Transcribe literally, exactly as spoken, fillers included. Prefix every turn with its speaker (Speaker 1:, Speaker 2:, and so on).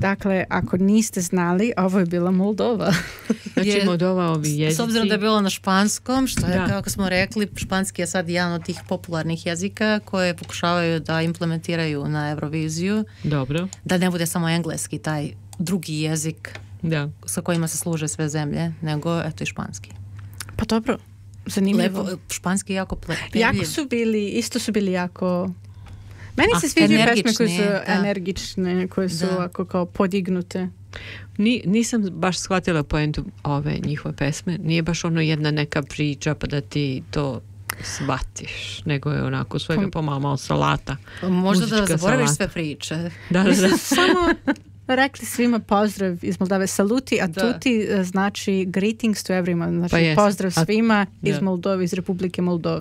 Speaker 1: Dakle, ako niste znali, ovo je bila Moldova.
Speaker 2: Znači
Speaker 3: Je-
Speaker 2: Moldova ovi jezici.
Speaker 3: S obzirom da je bilo na španskom, što je,
Speaker 2: Da.
Speaker 3: kako smo rekli, španski je sad jedan od tih popularnih jezika koje pokušavaju da implementiraju na Euroviziju,
Speaker 2: Dobro,
Speaker 3: da ne bude samo engleski, taj drugi jezik
Speaker 2: da.
Speaker 3: sa kojima se služe sve zemlje, nego eto i španski.
Speaker 1: Pa dobro, zanimljivo.
Speaker 3: Lepo, španski je jako ple-
Speaker 1: Jako
Speaker 3: pevljiv.
Speaker 1: su bili, isto su bili jako... Meni
Speaker 3: A,
Speaker 1: se sviđaju pesme
Speaker 3: energični,
Speaker 1: koje su
Speaker 3: da.
Speaker 1: energične, koje su
Speaker 3: Da.
Speaker 1: ovako kao podignute.
Speaker 2: Ni, nisam baš shvatila poentu ove njihove pesme. Nije baš ono jedna neka priča pa da ti to shvatiš, nego je onako svega pomalo malo salata.
Speaker 3: Možda da
Speaker 2: muzička
Speaker 3: zaboraviš
Speaker 2: salata.
Speaker 3: sve priče.
Speaker 2: Da, da, da.
Speaker 1: Samo rekli svima pozdrav iz Moldave. Saluti, a
Speaker 3: Da.
Speaker 1: tuti znači greetings to everyone. Znači
Speaker 2: Pa jest.
Speaker 1: pozdrav
Speaker 2: A-
Speaker 1: svima iz
Speaker 2: da.
Speaker 1: Moldove, iz Republike Moldove.